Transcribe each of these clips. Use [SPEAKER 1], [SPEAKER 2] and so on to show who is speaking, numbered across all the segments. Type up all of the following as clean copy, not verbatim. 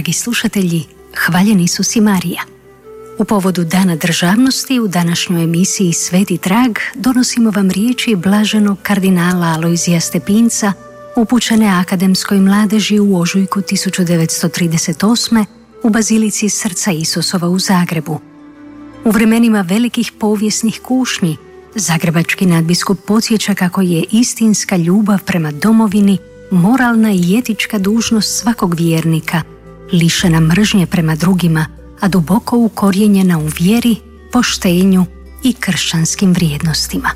[SPEAKER 1] dragi slušatelji, hvaljen Isus i Marija. U povodu Dana državnosti u današnjoj emisiji Sveti trag donosimo vam riječi blaženog kardinala Alojzija Stepinca upućene akademskoj mladeži u ožujku 1938. u Bazilici Srca Isusova u Zagrebu. U vremenima velikih povijesnih kušnji, zagrebački nadbiskup podsjeća kako je istinska ljubav prema domovini moralna i etička dužnost svakog vjernika, lišena mržnje prema drugima, a duboko ukorijenjena u vjeri, poštenju i kršćanskim vrijednostima.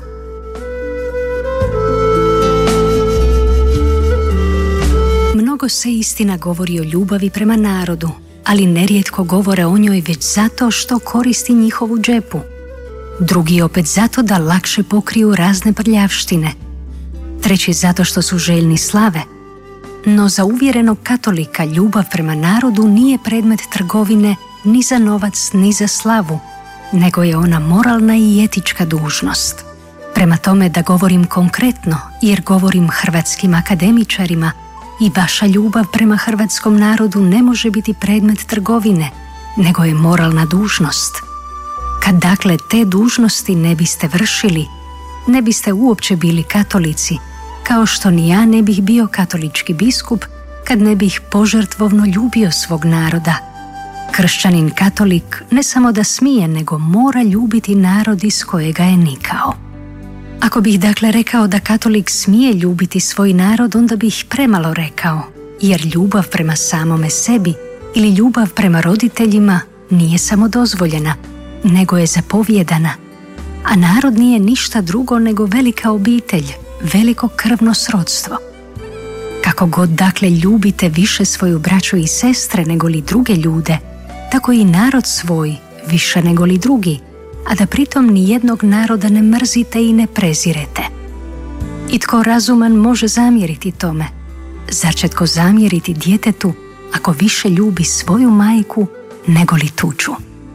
[SPEAKER 1] Mnogo se istina govori o ljubavi prema narodu, ali nerijetko govore o njoj već zato što koristi njihovu džepu. Drugi opet zato da lakše pokriju razne prljavštine. Treći zato što su željni slave. No za uvjerenog katolika ljubav prema narodu nije predmet trgovine ni za novac ni za slavu, nego je ona moralna i etička dužnost. Prema tome, da govorim konkretno, jer govorim hrvatskim akademičarima, i vaša ljubav prema hrvatskom narodu ne može biti predmet trgovine, nego je moralna dužnost. Kad dakle te dužnosti ne biste vršili, ne biste uopće bili katolici, kao što ni ja ne bih bio katolički biskup kad ne bih požrtvovno ljubio svog naroda. Kršćanin katolik ne samo da smije, nego mora ljubiti narod iz kojega je nikao. Ako bih dakle rekao da katolik smije ljubiti svoj narod, onda bih premalo rekao, jer ljubav prema samome sebi ili ljubav prema roditeljima nije samo dozvoljena, nego je zapovjedana. A narod nije ništa drugo nego velika obitelj, veliko krvno srodstvo. Kako god dakle ljubite više svoju braću i sestre nego li druge ljude, tako i narod svoj više nego li drugi, a da pritom ni jednog naroda ne mrzite i ne prezirete. I tko razuman može zamjeriti tome? Zar će tko zamjeriti djetetu ako više ljubi svoju majku nego li tuđu?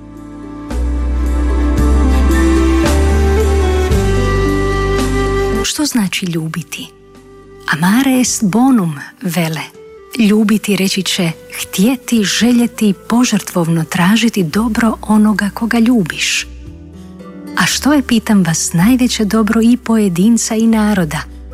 [SPEAKER 1] Što znači ljubiti? Amare est bonum, vele. Ljubiti reći će htjeti, željeti, požrtvovno tražiti dobro onoga koga ljubiš. A što je, pitam vas, najveće dobro i pojedinca i naroda?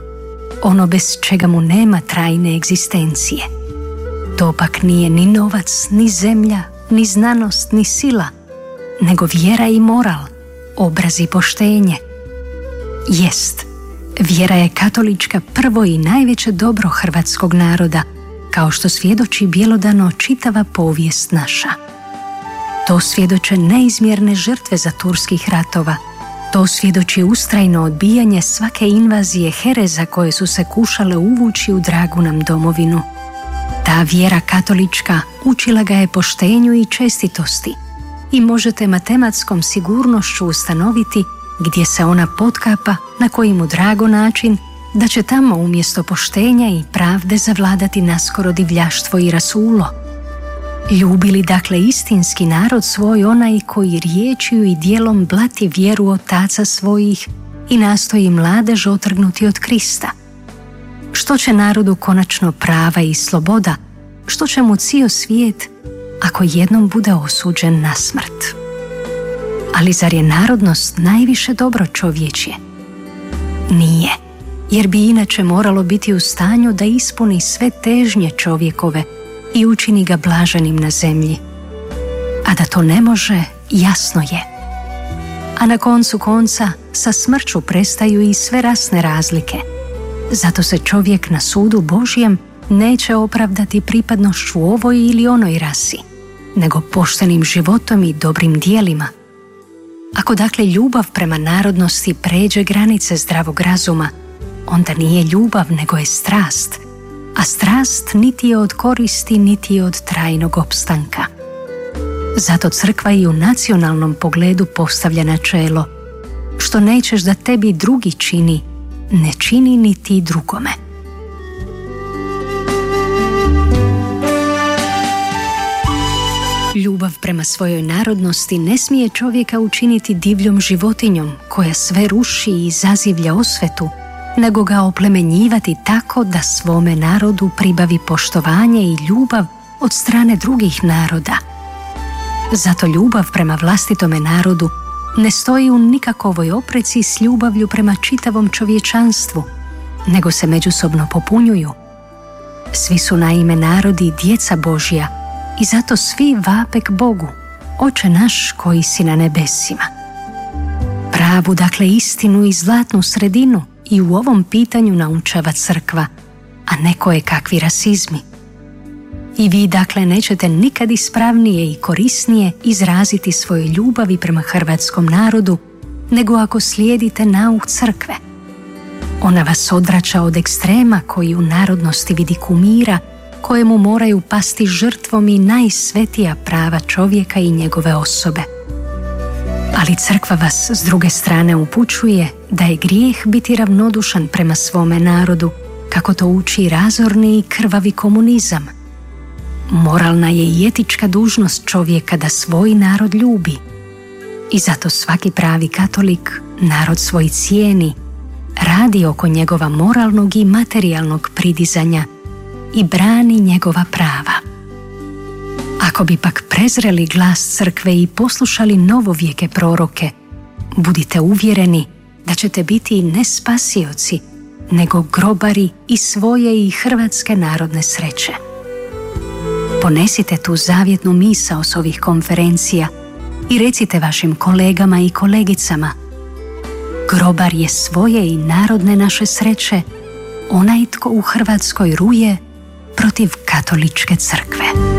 [SPEAKER 1] Ono bez čega mu nema trajne egzistencije. To pak nije ni novac, ni zemlja, ni znanost, ni sila, nego vjera i moral, obraz i poštenje. Jest, vjera je katolička prvo i najveće dobro hrvatskog naroda, kao što svjedoči bjelodano čitava povijest naša. To svjedoče neizmjerne žrtve za turskih ratova, to svjedoči ustrajno odbijanje svake invazije hereza koje su se kušale uvući u dragu nam domovinu. Ta vjera katolička učila ga je poštenju i čestitosti i možete matematskom sigurnošću ustanoviti gdje se ona potkapa, na koji mu drago način, da će tamo umjesto poštenja i pravde zavladati naskoro divljaštvo i rasulo. Ljubili dakle istinski narod svoj onaj koji riječju i djelom blati vjeru otaca svojih i nastoji mladež otrgnuti od Krista. Što će narodu konačno prava i sloboda, što će mu cijel svijet ako jednom bude osuđen na smrt? Ali zar je narodnost najviše dobro čovječje? Nije, jer bi inače moralo biti u stanju da ispuni sve težnje čovjekove i učini ga blaženim na zemlji. A da to ne može, jasno je. A na koncu konca, sa smrću prestaju i sve rasne razlike. Zato se čovjek na sudu Božjem neće opravdati pripadnošću ovoj ili onoj rasi, nego poštenim životom i dobrim dijelima. Ako dakle ljubav prema narodnosti pređe granice zdravog razuma, onda nije ljubav nego je strast, a strast niti je od koristi niti je od trajnog opstanka. Zato crkva i u nacionalnom pogledu postavlja načelo: što nećeš da tebi drugi čini, ne čini ni ti drugome. Ljubav prema svojoj narodnosti ne smije čovjeka učiniti divljom životinjom koja sve ruši i zazivlja osvetu, nego ga oplemenjivati tako da svome narodu pribavi poštovanje i ljubav od strane drugih naroda. Zato ljubav prema vlastitome narodu ne stoji u nikakovoj opreci s ljubavlju prema čitavom čovječanstvu, nego se međusobno popunjuju. Svi su naime narodi djeca Božja i zato svi vape k Bogu, Oče naš koji si na nebesima. Pravu, dakle, istinu i zlatnu sredinu i u ovom pitanju naučava crkva, a ne koje kakvi rasizmi. I vi, dakle, nećete nikad ispravnije i korisnije izraziti svoje ljubavi prema hrvatskom narodu, nego ako slijedite nauk crkve. Ona vas odvraća od ekstrema koji u narodnosti vidi kumira, kojemu moraju pasti žrtvom i najsvetija prava čovjeka i njegove osobe. Ali crkva vas s druge strane upućuje da je grijeh biti ravnodušan prema svome narodu, kako to uči razorni i krvavi komunizam. Moralna je i etička dužnost čovjeka da svoj narod ljubi. I zato svaki pravi katolik narod svoj cijeni, radi oko njegova moralnog i materijalnog pridizanja i brani njegova prava. Ako bi pak prezreli glas crkve i poslušali novovijeke proroke, budite uvjereni da ćete biti ne spasioci, nego grobari i svoje i hrvatske narodne sreće. Ponesite tu zavjetnu misao s ovih konferencija i recite vašim kolegama i kolegicama: grobar je svoje i narodne naše sreće onaj tko u Hrvatskoj ruje protiv katoličke crkve.